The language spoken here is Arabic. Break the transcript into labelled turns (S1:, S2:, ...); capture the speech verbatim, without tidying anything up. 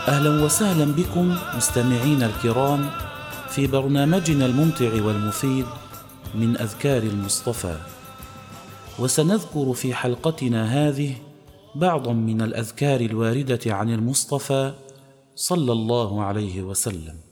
S1: أهلا وسهلا بكم مستمعين الكرام في برنامجنا الممتع والمفيد من أذكار المصطفى، وسنذكر في حلقتنا هذه بعضا من الأذكار الواردة عن المصطفى صلى الله عليه وسلم.